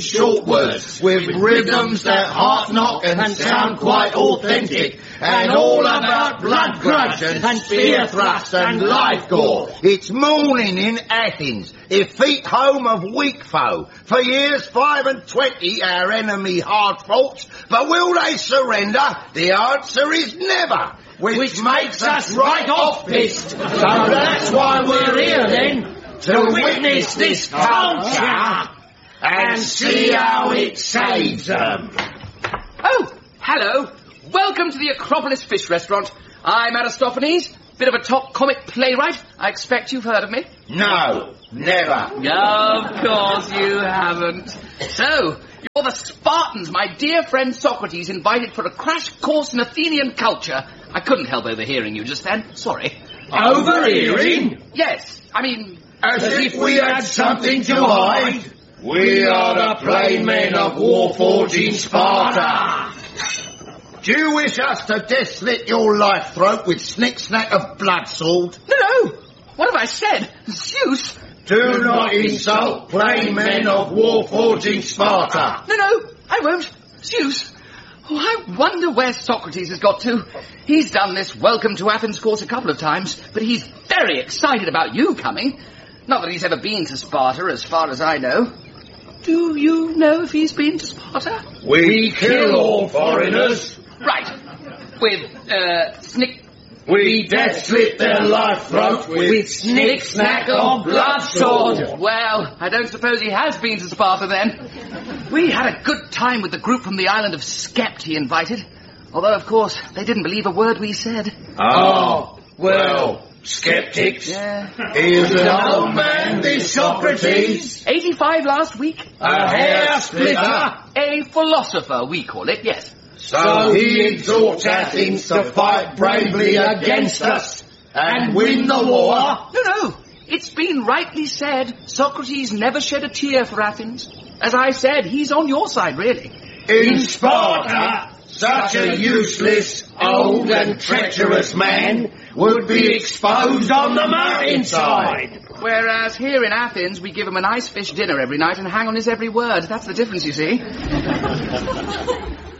short words with rhythms that heart knock and sound quite authentic, and all about blood grudge and spear thrust and life gore. It's morning in Athens, effete home of weak foe. For years 5 and 20 our enemy hard fought, but will they surrender? The answer is never, which makes us right off pissed. So that's why we're here then, to witness this culture and see how it saves them. Oh, hello. Welcome to the Acropolis Fish Restaurant. I'm Aristophanes, bit of a top comic playwright. I expect you've heard of me. No, never. Of course you haven't. So, you're the Spartans my dear friend Socrates invited for a crash course in Athenian culture. I couldn't help overhearing you just then. Sorry. Overhearing? Yes, I mean... As if we had something to hide. We are the plain men of war-forging Sparta. Do you wish us to death slit your life throat with snick-snack of blood sword? No! What have I said? Zeus? Do not insult plain men of war-forging Sparta. No, I won't. Zeus. Oh, I wonder where Socrates has got to. He's done this Welcome to Athens course a couple of times, but he's very excited about you coming. Not that he's ever been to Sparta, as far as I know. Do you know if he's been to Sparta? We kill all foreigners. Right. With, snick... We death slit their life throat with snick-snack of blood sword. Well, I don't suppose he has been to Sparta then. We had a good time with the group from the island of Skept he invited. Although, of course, they didn't believe a word we said. Oh, well... Skeptics. Yeah. He is an old man, this Socrates. 85 last week. A hair splitter. A philosopher, we call it, yes. So he exhorts Athens to fight bravely against us and win the war. No. It's been rightly said. Socrates never shed a tear for Athens. As I said, he's on your side, really. In Sparta, such a useless, old and treacherous man would be exposed on the mountainside. Whereas here in Athens, we give him a nice fish dinner every night and hang on his every word. That's the difference, you see.